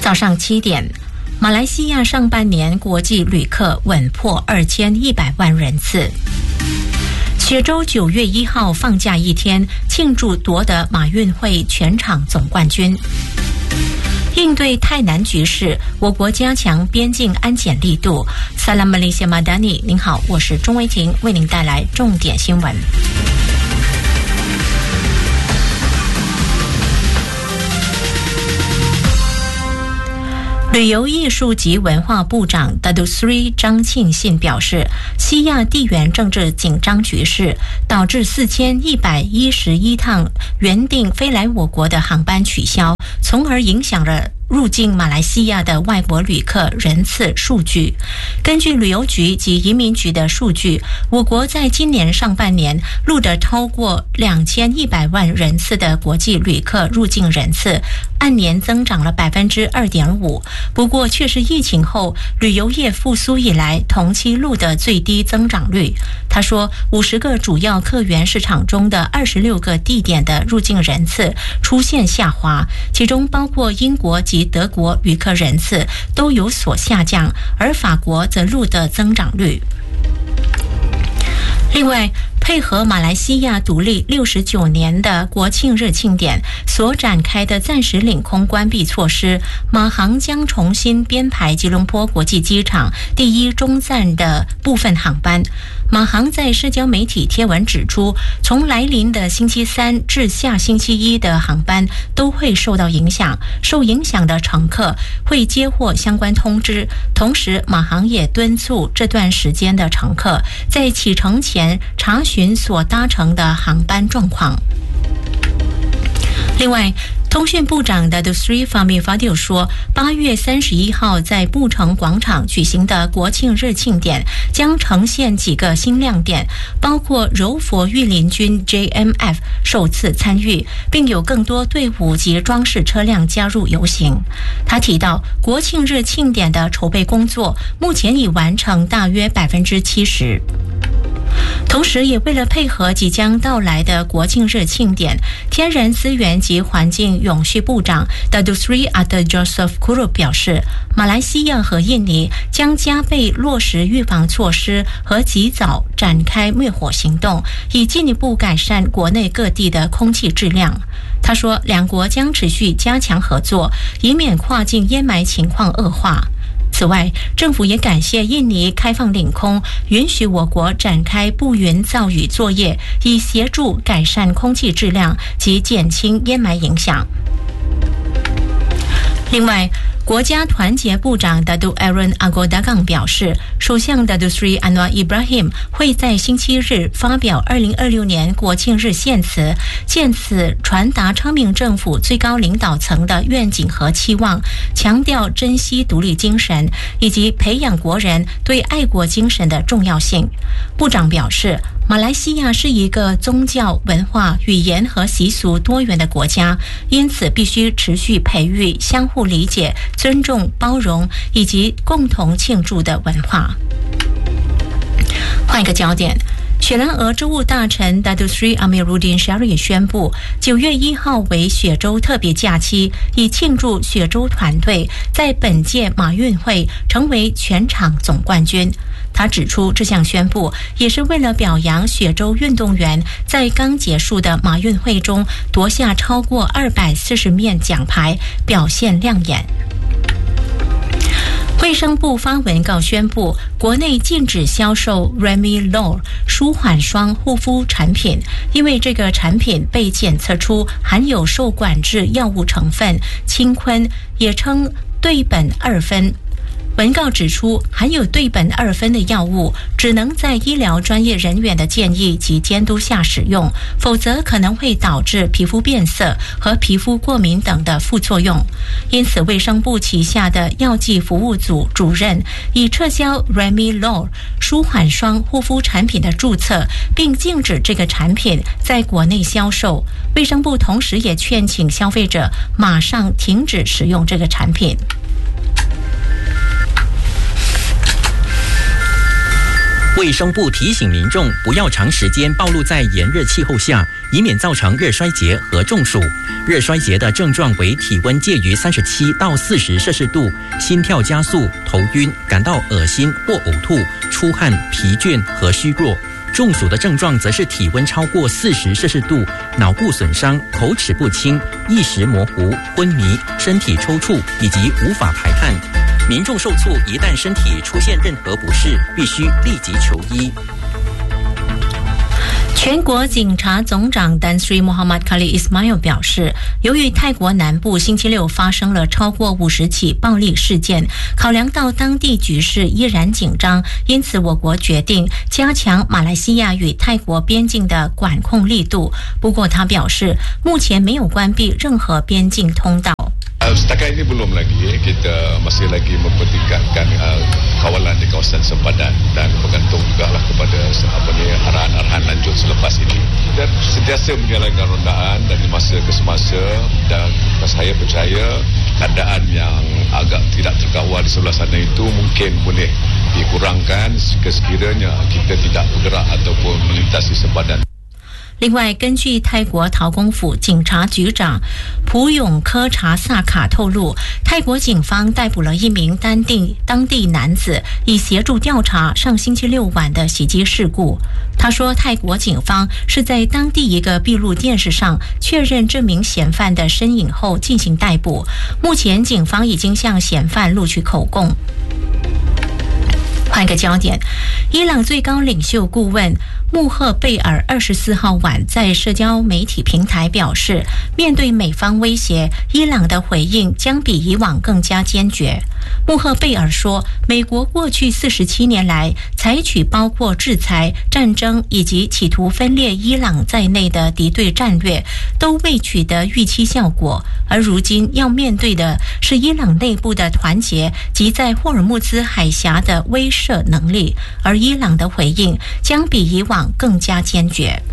早上7点，马来西亚上半年国际旅客稳破2100万人次。雪州9月1号放假一天，庆祝夺得马运会全场总冠军。应对泰南局势，我国加强边境安检力度。萨拉马利西亚马达尼，您好，我是钟维婷，为您带来重点新闻。旅游艺术及文化部长 Datuk Seri 张庆信表示，西亚地缘政治紧张局势导致4111趟原定飞来我国的航班取消，从而影响了入境马来西亚的外国旅客人次数据。根据旅游局及移民局的数据，我国在今年上半年录得超过2100万人次的国际旅客入境人次，按年增长了2.5%。不过，却是疫情后旅游业复苏以来同期录得最低增长率。他说，50个主要客源市场中的26个地点的入境人次出现下滑，其中包括英国及德国旅客人次都有所下降，而法国则录得增长率。另外，配合马来西亚独立69年的国庆日庆典所展开的暂时领空关闭措施，马航将重新编排吉隆坡国际机场第一中站的部分航班。马航在社交媒体贴文指出，从来临的星期三至下星期一的航班都会受到影响，受影响的乘客会接获相关通知。同时，马航也敦促这段时间的乘客在启程前查询所搭乘的航班状况。另外，通讯部长Datuk Seri Fahmi Fadil 说，8月31号在布城广场举行的国庆日庆典将呈现几个新亮点，包括柔佛御林军 JMF 首次参与，并有更多队伍及装饰车辆加入游行。他提到，国庆日庆典的筹备工作目前已完成大约70%。同时，也为了配合即将到来的国庆日庆典，天然资源及环境永续部长 Datuk Seri Arthur Joseph Kuro 表示，马来西亚和印尼将加倍落实预防措施和及早展开灭火行动，以进一步改善国内各地的空气质量。他说，两国将持续加强合作，以免跨境烟霾情况恶化。此外，政府也感谢印尼开放领空，允许我国展开布云造雨作业，以协助改善空气质量及减轻烟霾影响。另外，国家团结部长 Datuk Aaron Agodagang 表示，首相 Datuk Seri Anwar Ibrahim 会在星期日发表2026年国庆日献词，借此传达昌明政府最高领导层的愿景和期望，强调珍惜独立精神以及培养国人对爱国精神的重要性。部长表示，马来西亚是一个宗教、文化、语言和习俗多元的国家，因此必须持续培育相互理解、尊重、包容以及共同庆祝的文化。换一个焦点，雪兰莪州务大臣 Datuk Seri Amiruddin Syari 宣布，9月1号为雪州特别假期，以庆祝雪州团队在本届马运会成为全场总冠军。他指出，这项宣布也是为了表扬雪州运动员在刚结束的马运会中夺下超过240面奖牌，表现亮眼。卫生部发文告宣布，国内禁止销售 Remilor 舒缓霜护肤产品，因为这个产品被检测出含有受管制药物成分氢醌，也称对苯二酚。文告指出，含有对苯二酚的药物只能在医疗专业人员的建议及监督下使用，否则可能会导致皮肤变色和皮肤过敏等的副作用。因此，卫生部旗下的药剂服务组主任已撤销 Remilor 舒缓霜护肤产品的注册，并禁止这个产品在国内销售。卫生部同时也劝请消费者马上停止使用这个产品。 卫生部提醒民众不要长时间暴露在炎热气候下，以免造成热衰竭和中暑。热衰竭的症状为体温介于37到40摄氏度，心跳加速、头晕、感到恶心或呕吐、出汗、疲倦和虚弱。中暑的症状则是体温超过40摄氏度，脑部损伤、口齿不清、意识模糊、昏迷、身体抽搐以及无法排汗。民众受挫，一旦身体出现任何不适，必须立即求医。 全国警察总长 Tan Sri Muhammad Khalil Ismail 表示，由于泰国南部星期六发生了超过50起暴力事件，考量到当地局势依然紧张，因此我国决定加强马来西亚与泰国边境的管控力度。不过他表示，目前没有关闭任何边境通道。 Setakat ini belum lagi, kita masih lagi mempertingkatkan kawalan di kawasan sempadan dan bergantung jugalah kepada arahan-arahan lanjut selepas ini. Dan sentiasa menjalankan rondaan dari masa ke semasa dan saya percaya keadaan yang agak tidak terkawal di sebelah sana itu mungkin boleh dikurangkan sekiranya kita tidak bergerak ataupun melintasi sempadan。 另外，根据泰国陶公府警察局长普永科查萨卡透露，泰国警方逮捕了一名当地男子，以协助调查上星期六晚的袭击事故。他说，泰国警方是在当地一个闭路电视上确认这名嫌犯的身影后进行逮捕。目前，警方已经向嫌犯录取口供。换个焦点，伊朗最高领袖顾问穆赫贝尔24号晚在社交媒体平台表示，面对美方威胁，伊朗的回应将比以往更加坚决。穆赫贝尔说，美国过去47年来采取包括制裁、战争以及企图分裂伊朗在内的敌对战略，都未取得预期效果，而如今要面对的是伊朗内部的团结及在霍尔木兹海峡的威慑能力，而伊朗的回应将比以往更加坚决。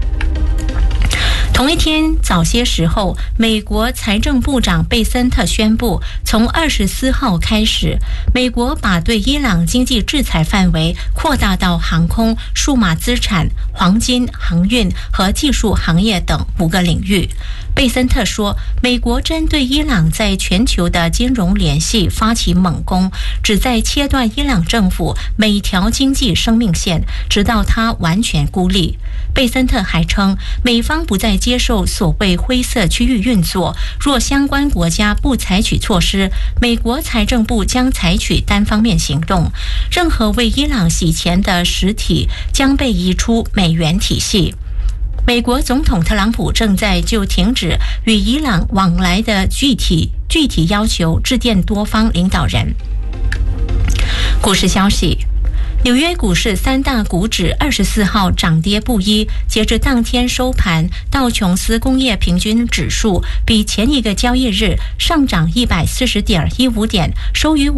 同一天早些时候，美国财政部长贝森特宣布，从24号开始，美国把对伊朗经济制裁范围扩大到航空、数码资产、黄金、航运和技术行业等5个领域。贝森特说，美国针对伊朗在全球的金融联系发起猛攻，旨在切断伊朗政府每条经济生命线，直到它完全孤立。贝森特还称，美方不再接受所谓灰色区域运作，若相关国家不采取措施，美国财政部将采取单方面行动，任何为伊朗洗钱的实体将被移出美元体系。美国总统特朗普正在就停止与伊朗往来的具体要求致电多方领导人。股市消息，纽约股市3大股指24号涨跌不一，截至当天收盘，道琼斯工业平均指数比前一个交易日上涨140.15点，收于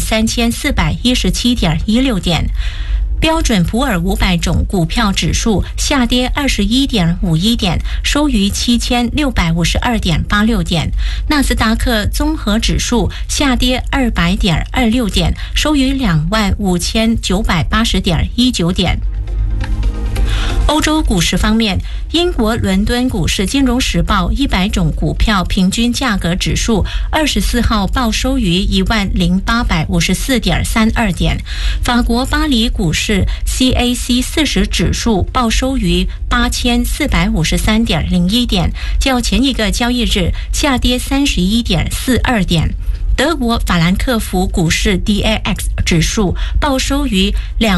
53417.16点。标准普尔500种股票指数下跌21.51点，收于7652.86点。纳斯达克综合指数下跌200.26点，收于25980.19点。欧洲股市方面，英国伦敦股市金融时报100种股票平均价格指数24号报收于10854.32点，法国巴黎股市 CAC 40指数报收于8453.01点，较前一个交易日下跌31.42点。德国法兰克福股市 DAX 指数报收于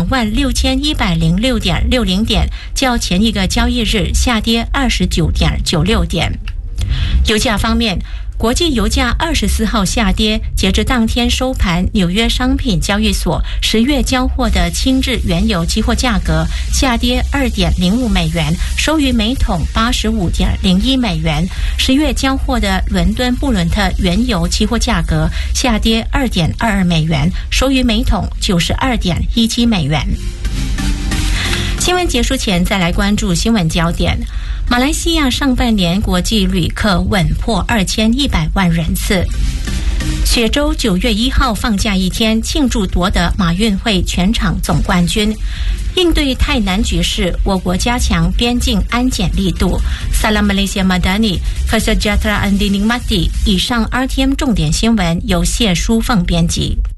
26106.60点，较前一个交易日下跌29.96点。油价方面，国际油价24号下跌，截至当天收盘，纽约商品交易所10月交货的轻质原油期货价格下跌2.05美元，收于每桶85.01美元。10月交货的伦敦布伦特原油期货价格下跌2.22美元，收于每桶92.17美元。新闻结束前，再来关注新闻焦点。马来西亚上半年国际旅客稳破2100万人次。 雪州9月1号放假一天，庆祝夺得马运会全场总冠军。应对泰南局势，我国加强边境安检力度。Salam Malaysia Madani, Kesejahteraan Dinikmati。以上 RTM 重点新闻由谢淑凤编辑。